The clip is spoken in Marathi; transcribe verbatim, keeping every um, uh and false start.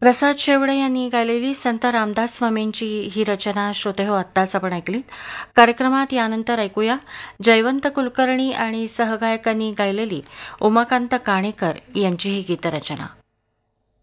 प्रसाद शेवडे यांनी गायलेली संत रामदास स्वामींची ही रचना श्रोते हो आत्ताच आपण ऐकलीत. कार्यक्रमात यानंतर ऐकूया जयवंत कुलकर्णी आणि सहगायकांनी गायलेली उमाकांत काणेकर यांची ही गीतरचना.